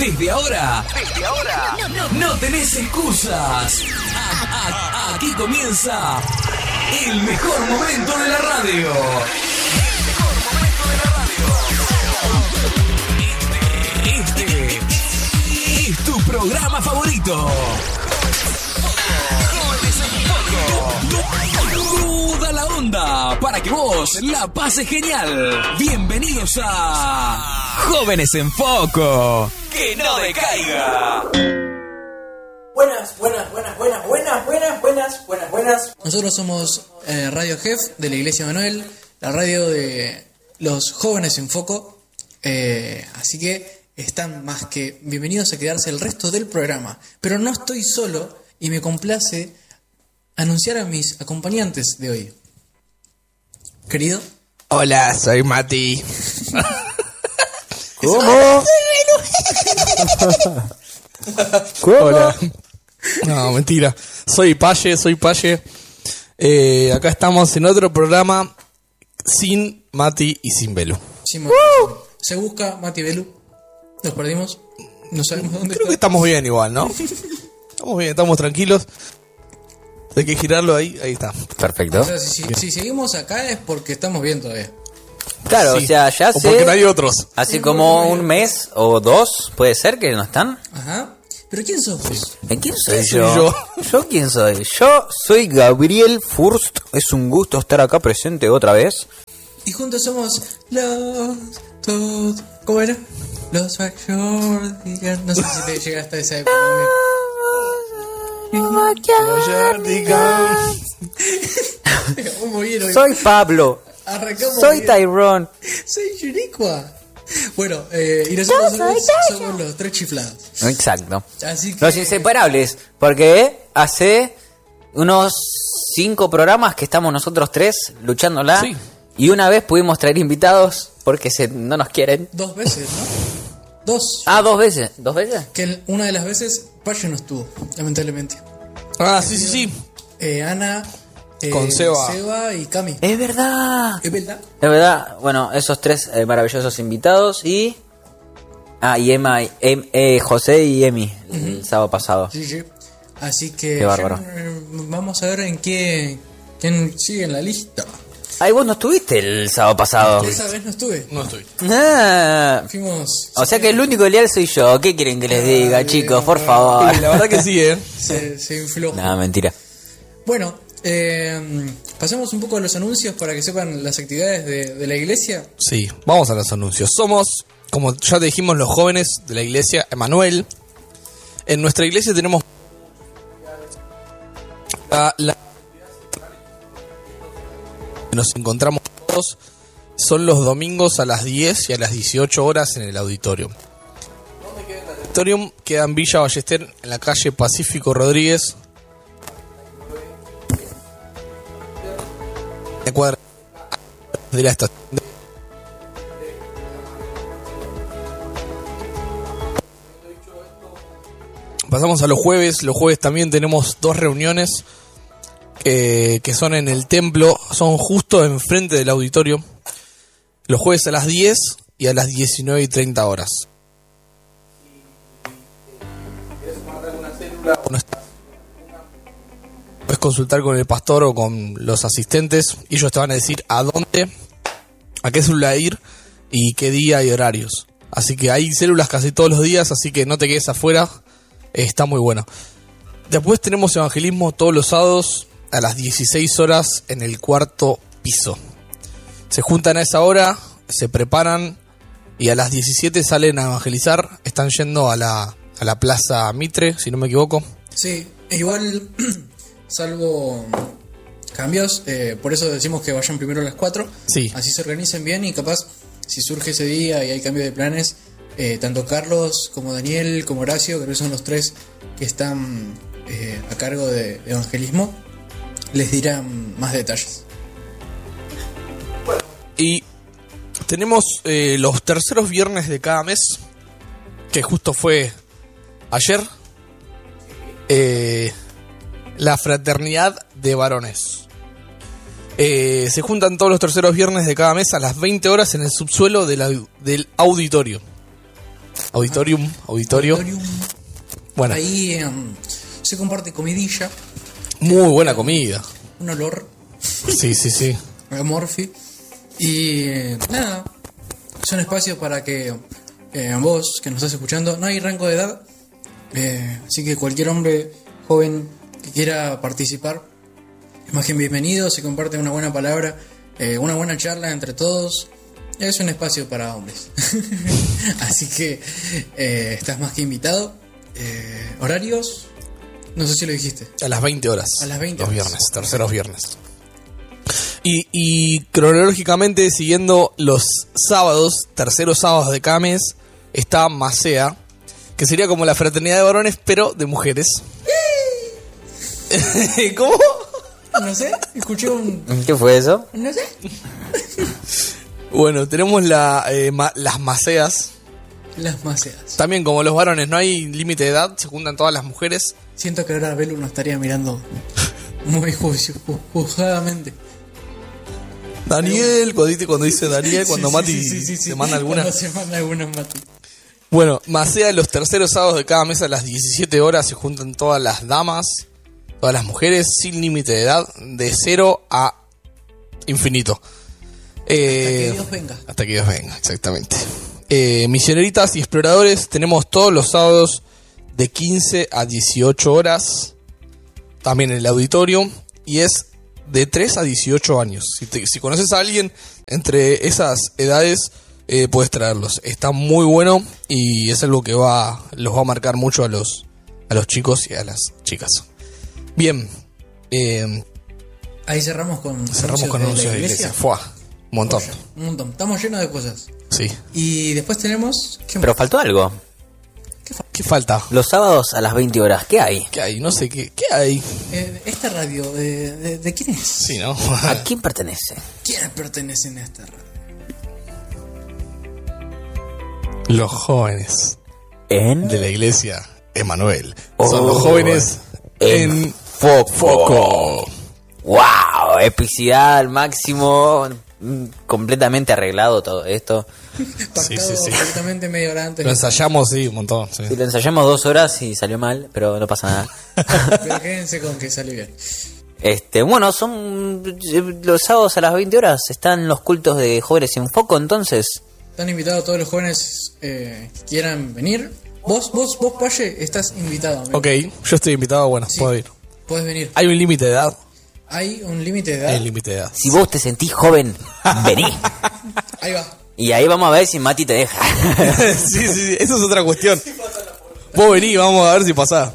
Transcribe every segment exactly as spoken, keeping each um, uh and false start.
Desde ahora, desde ahora, no, no, no tenés excusas. A, a, aquí comienza el mejor momento de la radio. El mejor momento de la radio. Este, este es tu programa favorito. Toda la onda para que vos la pases genial. Bienvenidos a Jóvenes en Foco. Que no decaiga. Buenas, buenas, buenas, buenas, buenas, buenas, buenas, buenas, buenas. Nosotros somos eh, Radio Jef de la Iglesia Manuel, la radio de los Jóvenes en Foco. Eh, así que están más que bienvenidos a quedarse el resto del programa. Pero no estoy solo y me complace anunciar a mis acompañantes de hoy. Querido. Hola, soy Mati. ¿Cómo? ¿Cómo? Hola. No, mentira. Soy Paye, soy Paye. Eh, acá estamos en otro programa sin Mati y sin Belu. Sí, Mati. Uh. Se busca Mati Belu. Nos perdimos. No sabemos dónde Creo está. que estamos bien igual, ¿no? Estamos bien, estamos tranquilos. Hay que girarlo ahí, ahí está. Perfecto. O sea, si, si, si seguimos acá es porque estamos bien todavía. Claro, Sí. o sea, ya O hace, porque no hay otros. hace como un mes o dos, puede ser que no están. Ajá. ¿Pero quién sos vos? ¿Eh, ¿Quién soy soy yo? yo? ¿Yo quién soy? Yo soy Gabriel Furst. Es un gusto estar acá presente otra vez. Y juntos somos los... Todos, ¿cómo era? Los Backyardigans. No sé si te llega hasta esa época. Muy bien hoy. Soy Pablo. Arrancamos Soy bien. Tyrone. Soy Yuricua. Bueno, eh, y nosotros somos, somos los tres chiflados. Exacto. Así que... Los inseparables. Porque hace unos cinco programas que estamos nosotros tres luchándola. Sí. Y una vez pudimos traer invitados porque se, no nos quieren. Dos veces, ¿no? Dos. Ah, dos veces. ¿Dos veces? Que el- una de las veces Payo no estuvo, lamentablemente. Ah, sí, sí, sí. Eh, Ana, eh, Con Seba. Seba y Cami. Es verdad. ¿Es verdad? Es verdad. Bueno, esos tres eh, maravillosos invitados y... Ah, y Emma, y- em- eh, José y Emi el sábado pasado. Sí, sí. Así que Qué bárbaro. ya, eh, vamos a ver en qué quién sigue en la lista. Ay, vos no estuviste el sábado pasado. Esa vez no estuve. No estoy. Ah. Fuimos. O sea que el único leal soy yo. ¿Qué quieren que les diga, Ay, chicos? no, Por no. favor. Sí, la verdad que sí, ¿eh? Se, se infló. No, mentira. Bueno, eh, pasamos un poco a los anuncios para que sepan las actividades de, de la iglesia. Sí, vamos a los anuncios. Somos, como ya te dijimos, los jóvenes de la iglesia Emanuel. En nuestra iglesia tenemos la, la- nos encontramos todos. Son los domingos a las diez y a las dieciocho horas en el auditorium. El auditorium queda en Villa Ballester, en la calle Pacífico Rodríguez. De cuadra de la estación de Pasamos a los jueves. Los jueves también tenemos dos reuniones que, que son en el templo. Son justo enfrente del auditorio. Los jueves a las diez y a las diecinueve y treinta horas. Puedes consultar con el pastor o con los asistentes. Y ellos te van a decir a dónde, a qué célula ir y qué día y horarios. Así que hay células casi todos los días, así que no te quedes afuera. Está muy bueno. Después tenemos evangelismo todos los sábados a las dieciséis horas en el cuarto piso. Se juntan a esa hora, se preparan y a las diecisiete salen a evangelizar. Están yendo a la, a la Plaza Mitre, si no me equivoco. Sí, igual, salvo cambios, eh, por eso decimos que vayan primero a las cuatro. Sí. Así se organicen bien y capaz, si surge ese día y hay cambio de planes, eh, tanto Carlos como Daniel como Horacio, creo que son los tres que están eh, a cargo de, de evangelismo, les dirán más detalles. Y tenemos eh, los terceros viernes de cada mes, que justo fue ayer, eh, la fraternidad de varones. Eh, se juntan todos los terceros viernes de cada mes a las veinte horas en el subsuelo de la- del auditorio. Auditorium, auditorio. Auditorium. Bueno, Ahí eh, se comparte comidilla, muy buena comida. un olor Sí, sí, sí. a Morphy. Y eh, nada, es un espacio para que eh, vos que nos estás escuchando, no hay rango de edad, eh, así que cualquier hombre joven que quiera participar es más que bienvenido. Se comparte una buena palabra, eh, una buena charla entre todos. Es un espacio para hombres. Así que eh, estás más que invitado. Eh, horarios, no sé si lo dijiste. A las veinte horas. A las veinte Los horas. viernes, terceros viernes. Y, y cronológicamente, siguiendo los sábados, terceros sábados de cada mes, está Macea, que sería como la fraternidad de varones, pero de mujeres. ¿Cómo? No sé, escuché un... ¿Qué fue eso? No sé. Bueno, tenemos la, eh, ma- las maceas. Las maceas. También como los varones, no hay límite de edad, se juntan todas las mujeres. Siento que ahora Belu nos estaría mirando muy juicio, ju- juzgadamente. Daniel, cuando dice, cuando dice Daniel, cuando Sí, Mati sí, sí, sí, sí. se manda alguna. Cuando se manda alguna Mati. Bueno, Macea, los terceros sábados de cada mes a las diecisiete horas se juntan todas las damas, todas las mujeres, sin límite de edad, de cero a infinito. Eh, que Dios venga. Hasta que Dios venga, exactamente. Eh, misioneritas y exploradores tenemos todos los sábados de quince a dieciocho horas, también en el auditorio, y es de tres a dieciocho años. Si, te- si conoces a alguien entre esas edades, eh, puedes traerlos. Está muy bueno y es algo que va los va a marcar mucho a los, a los chicos y a las chicas. Bien, eh, Ahí cerramos con cerramos con anuncios de iglesia. Fua, un montón. Un montón. Estamos llenos de cosas. Sí. Y después tenemos... ¿qué más? Pero faltó algo. ¿Qué falta? Los sábados a las veinte horas, ¿qué hay? ¿Qué hay? No sé, ¿qué, qué hay? Eh, esta radio, de, de, ¿de quién es? Sí, ¿no? ¿A quién pertenece? ¿Quiénes pertenecen a esta radio? Los jóvenes En de la iglesia Emanuel. Oh, Son los jóvenes en, en foco. foco. ¡Wow! Epicidad al máximo. mm, Completamente arreglado todo esto. Pactado Sí, sí, sí. perfectamente media hora antes. Lo ensayamos, sí, un montón. Sí. Si lo ensayamos dos horas y salió mal, pero no pasa nada. Pero quédense con que salió bien. Este, bueno, son los sábados a las veinte horas. Están los cultos de jóvenes en foco, entonces. Están invitados todos los jóvenes eh, que quieran venir. Vos, vos, vos, Paye, estás invitado. amigo. Ok, yo estoy invitado, bueno, Sí. puedo ir. Puedes venir. ¿Hay un límite de edad? Hay un límite de Hay edad. un límite de edad. Si vos te sentís joven, vení. Ahí va. Y ahí vamos a ver si Mati te deja. sí, sí, sí, eso es otra cuestión. Vos vení, vamos a ver si pasás.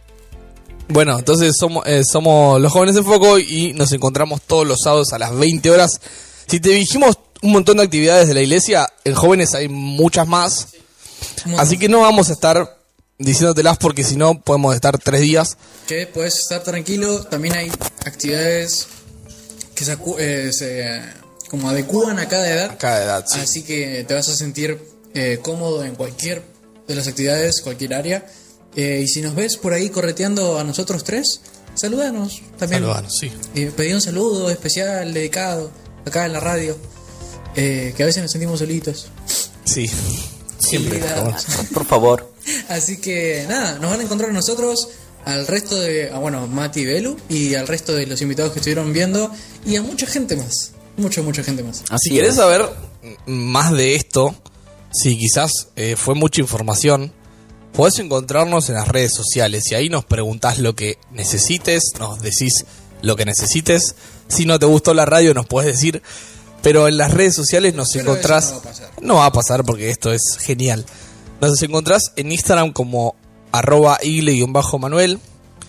Bueno, entonces somos, eh, somos los jóvenes en foco y nos encontramos todos los sábados a las veinte horas. Si te dijimos un montón de actividades de la iglesia, en jóvenes hay muchas más. Un montón. Así que no vamos a estar diciéndotelas porque si no podemos estar tres días. Que puedes estar tranquilo. También hay actividades que se, acu- eh, se como adecúan a cada edad. A cada edad, sí. Así que te vas a sentir eh, cómodo en cualquier de las actividades, cualquier área. Eh, y si nos ves por ahí correteando a nosotros tres, salúdanos también. Saludanos, sí. Eh, pedí un saludo especial, dedicado, acá en la radio. Eh, que a veces nos sentimos solitos. Sí, siempre. Y, por favor. Por favor. Así que nada, nos van a encontrar nosotros, al resto de, ah, bueno, Mati y Belu, y al resto de los invitados que estuvieron viendo, y a mucha gente más. Mucha, mucha gente más. Así Si querés es. saber más de esto, si quizás eh, fue mucha información, podés encontrarnos en las redes sociales y ahí nos preguntás lo que necesites, nos decís lo que necesites. Si no te gustó la radio nos podés decir, pero en las redes sociales nos Pero encontrás... eso no va a pasar. No va a pasar porque esto es genial. Nos encontrás en Instagram como arroba igle-manuel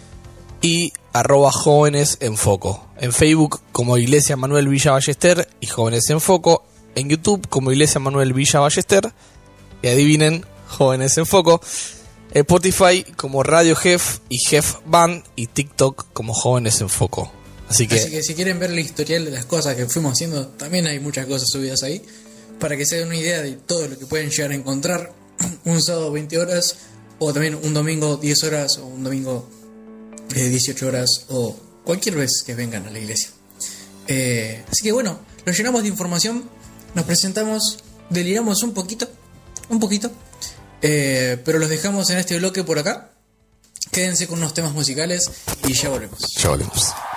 y arroba jóvenes en foco. En Facebook como Iglesia Manuel Villa Ballester y Jóvenes en Foco. En YouTube como Iglesia Manuel Villa Ballester. Y adivinen, Jóvenes en Foco. Spotify como Radio Jef y Jef Band. Y TikTok como Jóvenes en Foco. Así que, Así que si quieren ver el historial de las cosas que fuimos haciendo, también hay muchas cosas subidas ahí, para que se den una idea de todo lo que pueden llegar a encontrar un sábado veinte horas, o también un domingo diez horas, o un domingo eh, dieciocho horas, o cualquier vez que vengan a la iglesia. Eh, así que bueno, lo llenamos de información, nos presentamos, deliramos un poquito, un poquito, Eh, pero los dejamos en este bloque por acá. Quédense con unos temas musicales y ya volvemos. Ya volvemos.